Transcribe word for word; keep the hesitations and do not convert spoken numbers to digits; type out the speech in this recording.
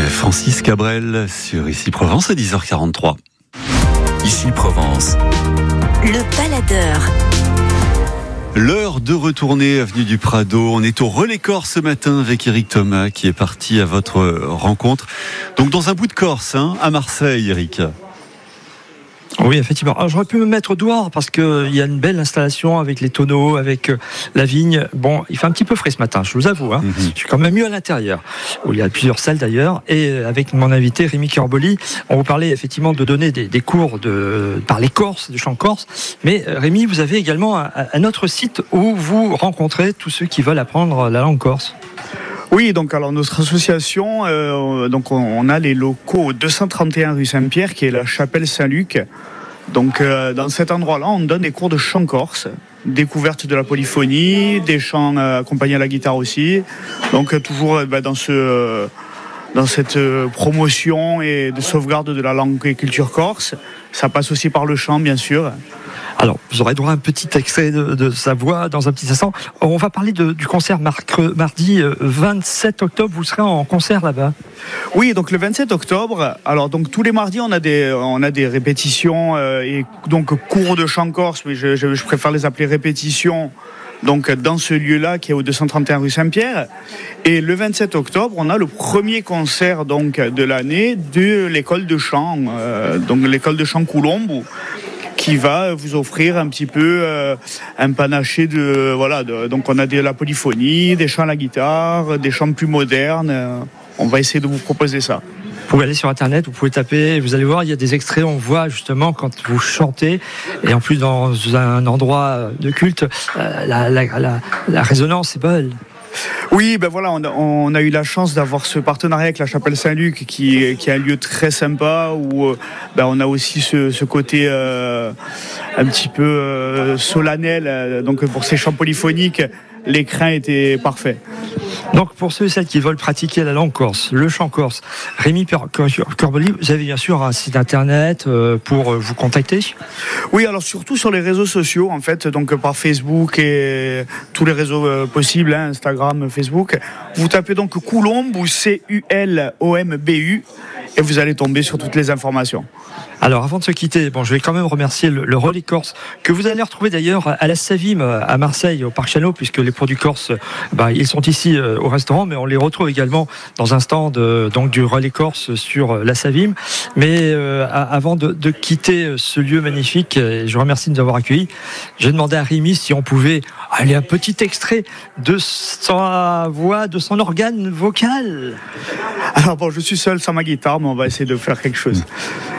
Francis Cabrel sur Ici Provence à dix heures quarante-trois. Ici Provence. Le baladeur. L'heure de retourner avenue du Prado. On est au Relais Corse ce matin avec Eric Thomas qui est parti à votre rencontre. Donc dans un bout de Corse, hein, à Marseille, Eric. Oui, effectivement. Alors, j'aurais pu me mettre dehors parce qu'il y a une belle installation avec les tonneaux, avec euh, la vigne. Bon, il fait un petit peu frais ce matin, je vous avoue. Hein. Mm-hmm. Je suis quand même mieux à l'intérieur, où il y a plusieurs salles d'ailleurs. Et avec mon invité Rémi Corboli, on vous parlait effectivement de donner des, des cours de, par les Corses, de chant corse. Mais Rémi, vous avez également un, un autre site où vous rencontrez tous ceux qui veulent apprendre la langue corse. Oui, donc alors notre association, euh, donc on, on a les locaux au deux cent trente et un rue Saint-Pierre, qui est la chapelle Saint-Luc. Donc euh, dans cet endroit-là, on donne des cours de chant corse, découverte de la polyphonie, des chants euh, accompagnés à la guitare aussi. Donc euh, toujours euh, bah, dans ce euh, dans cette euh, promotion et de sauvegarde de la langue et culture corse. Ça passe aussi par le chant, bien sûr. Alors, vous aurez droit à un petit extrait de, de sa voix dans un petit instant. On va parler de, du concert mardi vingt-sept octobre. Vous serez en concert là-bas. Oui, donc le vingt-sept octobre. Alors, donc tous les mardis, on a des, on a des répétitions euh, et donc cours de chant corse, mais je, je, je préfère les appeler répétitions. Donc dans ce lieu-là qui est au deux cent trente et un rue Saint-Pierre. Et le vingt-sept octobre, on a le premier concert donc de l'année de l'école de chant, euh, donc l'école de chant Coulombe, qui va vous offrir un petit peu euh, un panaché de voilà. De, donc on a de la polyphonie, des chants à la guitare, des chants plus modernes. Euh, on va essayer de vous proposer ça. Vous pouvez aller sur internet, vous pouvez taper, vous allez voir, il y a des extraits, on voit justement quand vous chantez, et en plus dans un endroit de culte, euh, la, la, la, la résonance est bonne. Oui, ben voilà, on a, on a eu la chance d'avoir ce partenariat avec la chapelle Saint-Luc qui, qui est un lieu très sympa où ben on a aussi ce, ce côté euh, un petit peu euh, solennel. Donc pour ces chants polyphoniques, l'écran était parfait. Donc pour ceux et celles qui veulent pratiquer la langue corse, le chant corse, Rémi Corboli, vous avez bien sûr un site internet pour vous contacter ? Oui, alors surtout sur les réseaux sociaux en fait, donc par Facebook et tous les réseaux possibles, hein, Instagram, Facebook. Vous tapez donc Coulombe ou C U L O M B U et vous allez tomber sur toutes les informations. Alors avant de se quitter, bon, je vais quand même remercier le, le Relais Corse que vous allez retrouver d'ailleurs à la Savime à Marseille au Parc Chano, puisque les produits corses, bah, ils sont ici euh, au restaurant, mais on les retrouve également dans un stand euh, donc du Relais Corse sur euh, la Savime. Mais euh, avant de, de quitter ce lieu magnifique, euh, je vous remercie de nous avoir accueillis. J'ai demandé à Rémi si on pouvait aller un petit extrait de sa voix, de son organe vocal. Alors bon, je suis seul sans ma guitare, mais on va essayer de faire quelque chose.